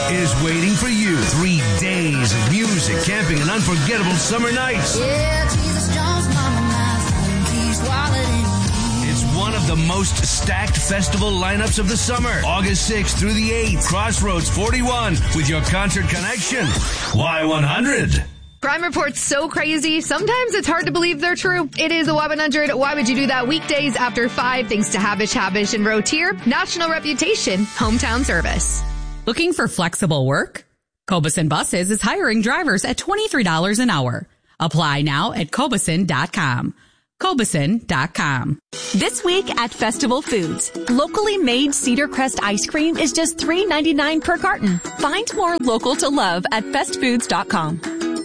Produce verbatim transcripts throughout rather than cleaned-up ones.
is waiting for you. Three days of music, camping, and unforgettable summer nights. Yeah, Jesus Jones, Mama, my phone keys, wallet, and It's one of the most stacked festival lineups of the summer. August sixth through the eighth, Crossroads forty-one with your concert connection. Y one hundred. Crime reports so crazy, sometimes it's hard to believe they're true. It is a Y one hundred. Why would you do that? Weekdays after five, thanks to Havish, Havish, and Rotier. National reputation, hometown service. Looking for flexible work? Cobuson Buses is hiring drivers at twenty-three dollars an hour. Apply now at cobuson dot com. cobuson dot com. This week at Festival Foods, locally made Cedar Crest ice cream is just three ninety-nine per carton. Find more local to love at fest foods dot com.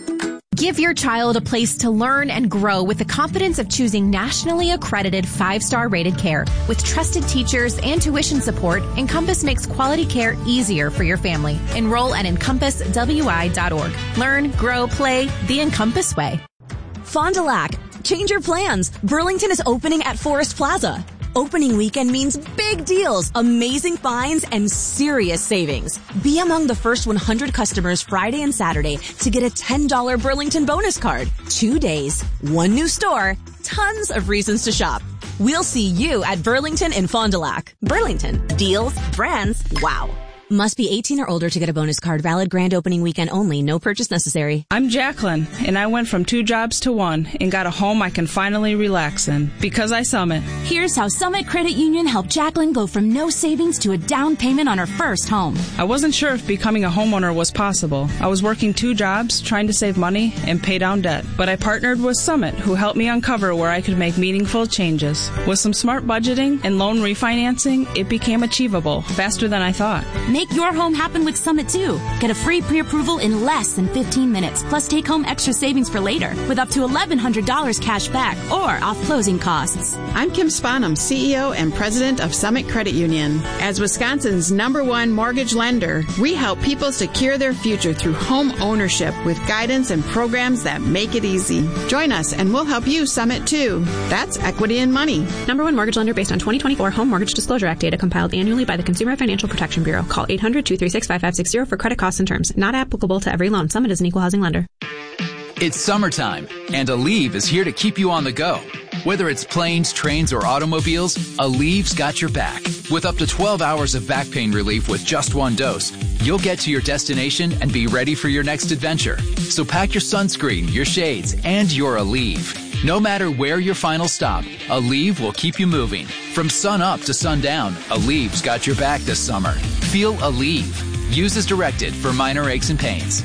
Give your child a place to learn and grow with the confidence of choosing nationally accredited five-star rated care. With trusted teachers and tuition support, Encompass makes quality care easier for your family. Enroll at encompass w i dot org. Learn, grow, play the Encompass way. Fond du Lac. Change your plans. Burlington is opening at Forest Plaza. Opening weekend means big deals, amazing finds, and serious savings. Be among the first one hundred customers Friday and Saturday to get a ten dollars Burlington bonus card. Two days, one new store, tons of reasons to shop. We'll see you at Burlington in Fond du Lac. Burlington. Deals, brands, wow. Must be eighteen or older to get a bonus card. Valid grand opening weekend only. No purchase necessary. I'm Jacqueline, and I went from two jobs to one and got a home I can finally relax in because I Summit. Here's how Summit Credit Union helped Jacqueline go from no savings to a down payment on her first home. I wasn't sure if becoming a homeowner was possible. I was working two jobs, trying to save money and pay down debt. But I partnered with Summit, who helped me uncover where I could make meaningful changes. With some smart budgeting and loan refinancing, it became achievable faster than I thought. Make your home happen with Summit, too. Get a free pre-approval in less than fifteen minutes, plus take home extra savings for later with up to eleven hundred dollars cash back or off closing costs. I'm Kim Spanum, C E O and President of Summit Credit Union. As Wisconsin's number one mortgage lender, we help people secure their future through home ownership with guidance and programs that make it easy. Join us and we'll help you Summit, too. That's equity in money. Number one mortgage lender based on twenty twenty-four Home Mortgage Disclosure Act data compiled annually by the Consumer Financial Protection Bureau. Call eight hundred, two three six, five five six zero for credit costs and terms. Not applicable to every loan. Summit is an equal housing lender. It's summertime, and Aleve is here to keep you on the go. Whether it's planes, trains, or automobiles, Aleve's got your back. With up to twelve hours of back pain relief with just one dose, you'll get to your destination and be ready for your next adventure. So pack your sunscreen, your shades, and your Aleve. No matter where your final stop, Aleve will keep you moving. From sun up to sundown, Aleve's got your back this summer. Feel Aleve. Use as directed for minor aches and pains.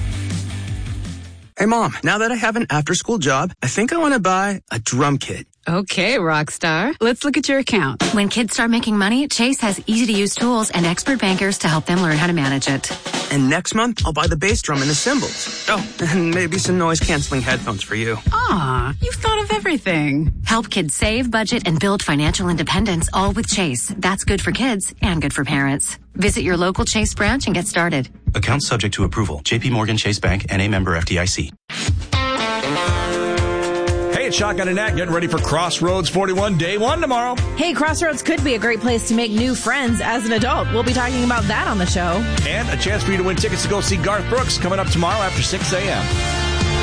Hey, Mom, now that I have an after-school job, I think I want to buy a drum kit. Okay, Rockstar. Let's look at your account. When kids start making money, Chase has easy-to-use tools and expert bankers to help them learn how to manage it. And next month, I'll buy the bass drum and the cymbals. Oh, and maybe some noise-canceling headphones for you. Aw, you've thought of everything. Help kids save, budget, and build financial independence, all with Chase. That's good for kids and good for parents. Visit your local Chase branch and get started. Account subject to approval. J P Morgan Chase Bank, N A member F D I C. Hey, it's Shotgun and Nat getting ready for Crossroads forty-one, day one tomorrow. Hey, Crossroads could be a great place to make new friends as an adult. We'll be talking about that on the show. And a chance for you to win tickets to go see Garth Brooks coming up tomorrow after six a.m.